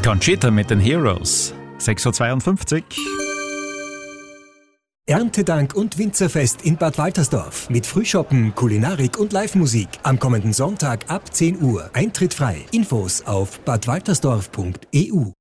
Conchita mit den Heroes. 6.52 Uhr. Erntedank und Winzerfest in Bad Waltersdorf. Mit Frühschoppen, Kulinarik und Live-Musik. Am kommenden Sonntag ab 10 Uhr. Eintritt frei. Infos auf badwaltersdorf.eu.